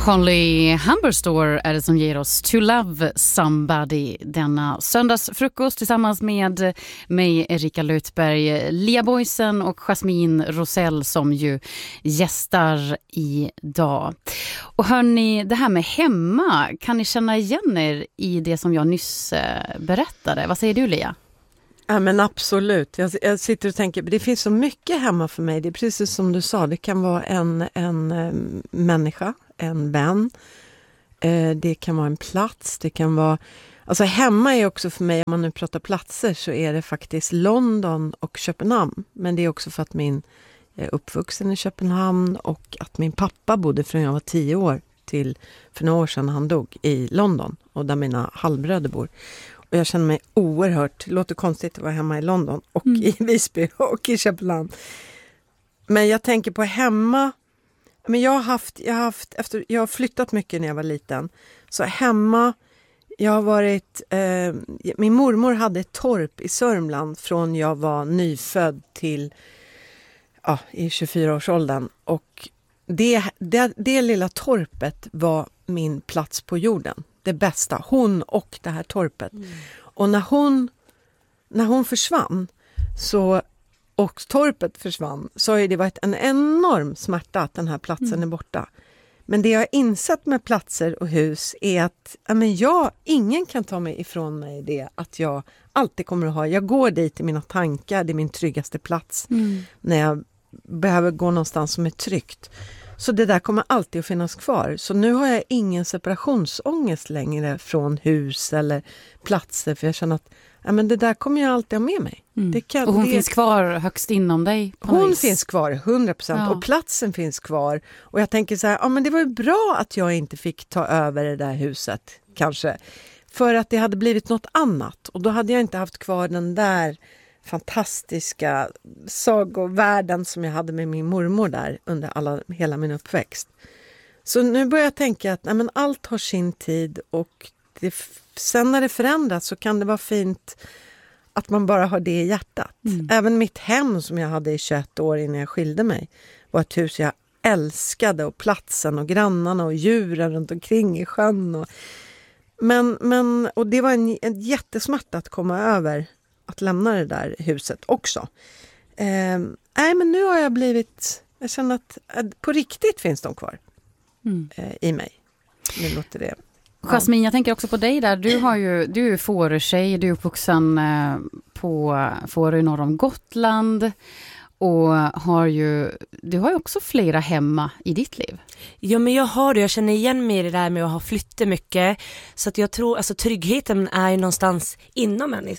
Conley Humberstore är det som ger oss To Love Somebody denna söndagsfrukost tillsammans med mig, Erika Lutberg, Lia Boysen och Jasmine Rosell som ju gästar idag. Och hörni, det här med hemma, kan ni känna igen er i det som jag nyss berättade? Vad säger du, Lia? Ja, men absolut. Jag sitter och tänker, det finns så mycket hemma för mig. Det är precis som du sa, det kan vara en människa, en vän. Det kan vara en plats, det kan vara... Alltså hemma är också för mig, om man nu pratar platser, så är det faktiskt London och Köpenhamn. Men det är också för att jag är uppvuxen i Köpenhamn och att min pappa bodde från jag var 10 år till för några år sedan han dog i London. Och där mina halvbröder bor. Och jag känner mig oerhört, det låter konstigt att vara hemma i London och i Visby och i Köpenhamn. Men jag tänker på hemma, men jag har flyttat mycket när jag var liten. Så hemma, jag har varit, min mormor hade ett torp i Sörmland från jag var nyfödd till i 24-årsåldern. Och det lilla torpet var min plats på jorden. Det bästa, hon och det här torpet. Och när hon försvann och torpet försvann, så har det varit en enorm smärta att den här platsen är borta. Men det jag har insett med platser och hus är att ingen kan ta mig ifrån mig det att jag alltid kommer att ha. Jag går dit i mina tankar, det är min tryggaste plats när jag behöver gå någonstans som är tryggt. Så det där kommer alltid att finnas kvar. Så nu har jag ingen separationsångest längre från hus eller platser. För jag känner att det där kommer jag alltid ha med mig. Och hon finns kvar högst inom dig? Hon finns kvar 100%. Och platsen finns kvar. Och jag tänker så här, men det var ju bra att jag inte fick ta över det där huset kanske. För att det hade blivit något annat. Och då hade jag inte haft kvar den där fantastiska sagovärlden som jag hade med min mormor där under hela min uppväxt. Så nu börjar jag tänka att allt har sin tid och sen när det förändras så kan det vara fint att man bara har det i hjärtat. Även mitt hem som jag hade i 21 år innan jag skilde mig var ett hus jag älskade, och platsen och grannarna och djuren runt omkring i sjön. Och det var en jättesmärta att komma över att lämna det där huset också. Men nu har jag känner att på riktigt finns de kvar i mig. Nu låter det. Jasmine, jag tänker också på dig där. Du är Fårö-tjej, du är uppvuxen på Fårö norr om Gotland. Och du har ju också flera hemma i ditt liv. Ja, men jag har det. Jag känner igen mig i det där med att ha flyttat mycket. Så att jag tror, alltså tryggheten är ju någonstans inom en.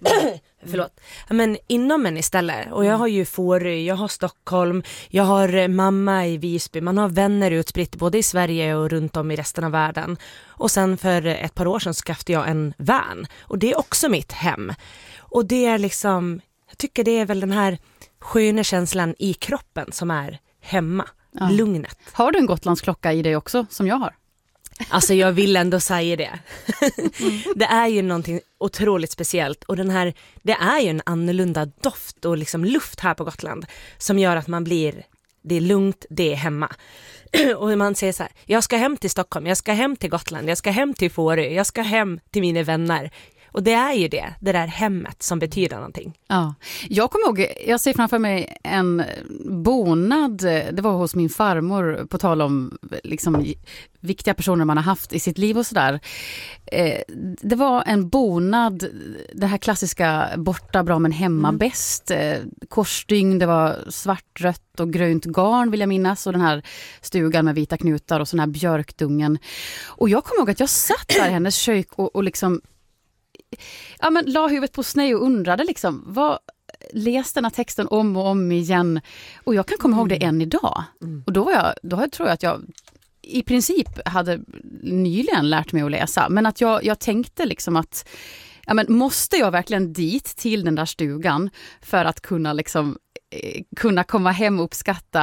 Inom en istället. Och jag har ju Fårö, jag har Stockholm, jag har mamma i Visby. Man har vänner utspritt både i Sverige och runt om i resten av världen. Och sen för ett par år sedan skaffade jag en van. Och det är också mitt hem. Och det är liksom, jag tycker det är väl den här sköna känslan i kroppen som är hemma. Ja. Lugnet. Har du en Gotlandsklocka i dig också som jag har? Alltså jag vill ändå säga det. Det är ju någonting otroligt speciellt. Och det är ju en annorlunda doft och liksom luft här på Gotland som gör att det är lugnt, det är hemma. Och man säger så här, jag ska hem till Stockholm, jag ska hem till Gotland, jag ska hem till Fårö, jag ska hem till mina vänner. Och det är ju det där hemmet som betyder någonting. Ja, jag ser framför mig en bonad, det var hos min farmor, på tal om liksom viktiga personer man har haft i sitt liv och sådär. Det var en bonad, det här klassiska borta bra men hemma bäst. Korsstygn, det var svart, rött och grönt garn vill jag minnas. Och den här stugan med vita knutar och sån här björkdungen. Och jag kommer ihåg att jag satt där i hennes kök och liksom la huvudet på sned och undrade liksom, läste den här texten om och om igen. Och jag kan komma ihåg det än idag. Och då tror jag att jag i princip hade nyligen lärt mig att läsa. Men att jag tänkte liksom att måste jag verkligen dit till den där stugan för att kunna komma hem och uppskatta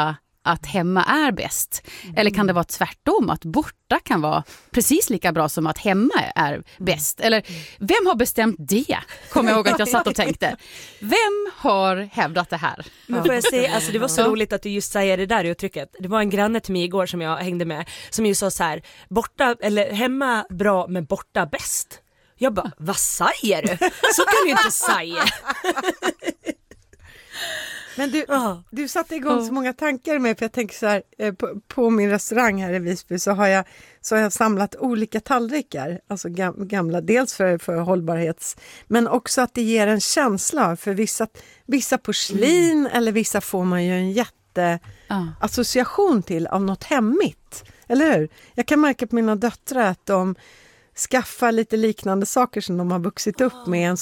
att hemma är bäst? Eller kan det vara tvärtom, att borta kan vara precis lika bra som att hemma är bäst? Eller vem har bestämt det? Kommer jag ihåg att jag satt och tänkte. Vem har hävdat det här? Men får jag säga, alltså det var så roligt att du just säger det där uttrycket. Det var en granne till mig igår som jag hängde med som ju sa så här: borta eller hemma bra men borta bäst. Jag bara, vad säger du? Så kan du inte säga. Men du satte igång så många tankar med, för jag tänker så här, på min restaurang här i Visby så har jag samlat olika tallrikar, alltså gamla, dels för hållbarhets, men också att det ger en känsla för vissa porslin eller vissa får man ju en association till av något hemmigt, eller hur? Jag kan märka på mina döttrar att de skaffar lite liknande saker som de har vuxit upp med.